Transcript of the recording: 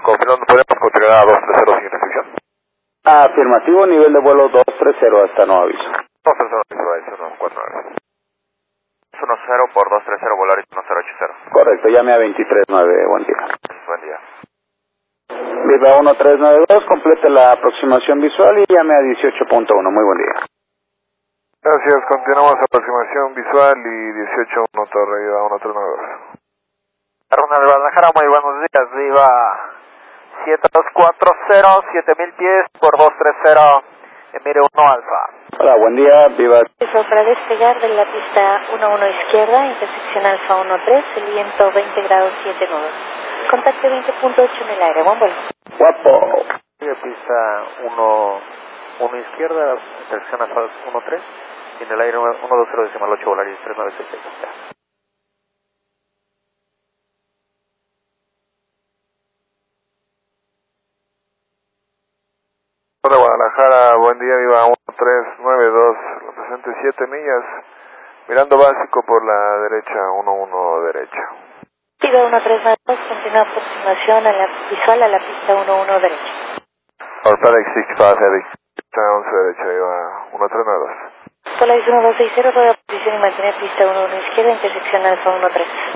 confirmando, ¿podemos continuar a 230 sin restricción? Afirmativo, nivel de vuelo 230 hasta nuevo aviso. 230 visual, 149. 10 por 230, Volaris 1080. Correcto, llame a 239, buen día. Buen día. Viva 1392, complete la aproximación visual y llame a 18.1, muy buen día. Gracias, continuamos aproximación visual y 18.1 Torre Viva 1392. Ronald Guadalajara, muy buenos días, Viva 7240, 7000 pies por 230, Emire 1 Alfa. Hola, buen día, Viva. Para despegar de la pista 11 izquierda, intersección Alfa 13, el viento 20 grados 7 nudos. Contacte 20.8 en el aire, buen vuelo. Guapo. Pista 1 izquierda, intersección Alfa 13, y en el aire 120.8 Volaris 3966. Hola Guadalajara, buen día, Viva 1392, represente 7 millas, mirando básico por la derecha, 11 derecha. Viva 1392, continúa aproximación a la visual a la pista 11 derecha. Orpedic 65 Heavy, pista 11 derecha, Viva 1392. Polaris 1260, toda posición y mantener pista 11 izquierda, intersección Alfa 13.